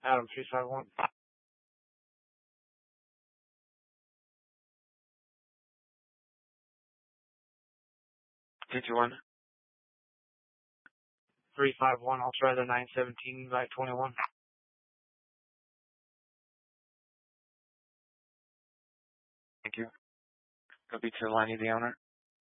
Adam 351. 51. 351. I'll try the 917 by 21. Thank you. Copy to line of the owner.